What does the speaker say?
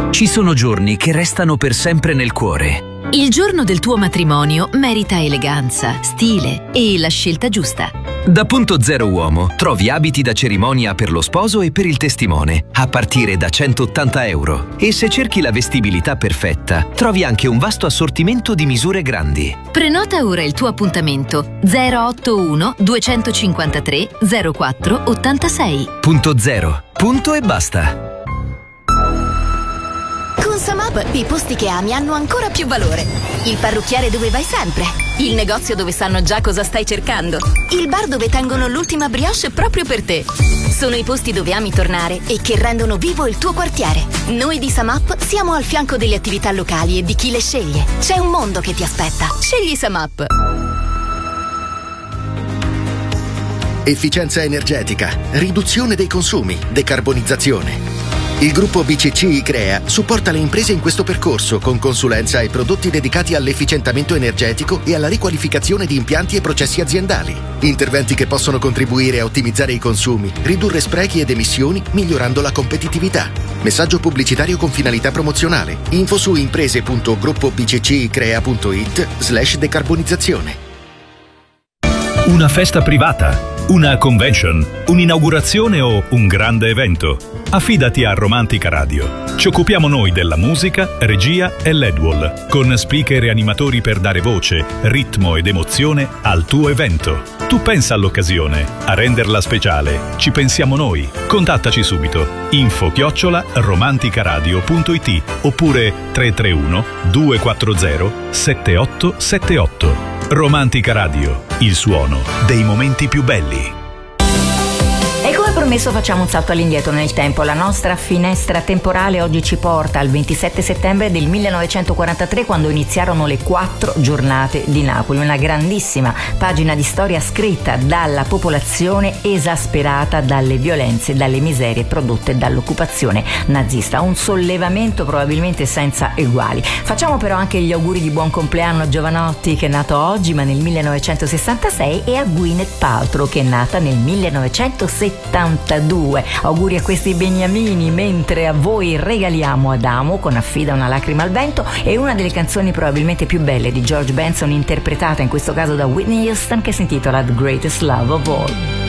Ci sono giorni che restano per sempre nel cuore. Il giorno del tuo matrimonio merita eleganza, stile e la scelta giusta. Da Punto Zero Uomo trovi abiti da cerimonia per lo sposo e per il testimone, a partire da €180. E se cerchi la vestibilità perfetta, trovi anche un vasto assortimento di misure grandi. Prenota ora il tuo appuntamento 081 253 04 86. Punto Zero. Punto e basta. Con Samap i posti che ami hanno ancora più valore. Il parrucchiere dove vai sempre. Il negozio dove sanno già cosa stai cercando. Il bar dove tengono l'ultima brioche proprio per te. Sono i posti dove ami tornare e che rendono vivo il tuo quartiere. Noi di Samap siamo al fianco delle attività locali e di chi le sceglie. C'è un mondo che ti aspetta. Scegli Samap. Efficienza energetica, riduzione dei consumi, decarbonizzazione. Il gruppo BCC Icrea supporta le imprese in questo percorso con consulenza e prodotti dedicati all'efficientamento energetico e alla riqualificazione di impianti e processi aziendali. Interventi che possono contribuire a ottimizzare i consumi, ridurre sprechi ed emissioni, migliorando la competitività. Messaggio pubblicitario con finalità promozionale. Info su imprese.gruppobccicrea.it/decarbonizzazione. Una festa privata, una convention, un'inaugurazione o un grande evento? Affidati a Romantica Radio. Ci occupiamo noi della musica, regia e LED wall, con speaker e animatori per dare voce, ritmo ed emozione al tuo evento. Tu pensa all'occasione, a renderla speciale. Ci pensiamo noi. Contattaci subito. info@romanticaradio.it oppure 331 240 7878. Romantica Radio, il suono dei momenti più belli. E come promesso facciamo un salto all'indietro nel tempo. La nostra finestra temporale oggi ci porta al 27 settembre del 1943, quando iniziarono le 4 giornate di Napoli, una grandissima pagina di storia scritta dalla popolazione esasperata dalle violenze e dalle miserie prodotte dall'occupazione nazista. Un sollevamento probabilmente senza eguali. Facciamo però anche gli auguri di buon compleanno a Giovanotti, che è nato oggi ma nel 1966, e a Gwyneth Paltrow, che è nata nel 1972. Auguri a questi beniamini, mentre a voi regaliamo Adamo con Affida una lacrima al vento e una delle canzoni probabilmente più belle di George Benson, interpretata in questo caso da Whitney Houston, che si intitola The Greatest Love of All.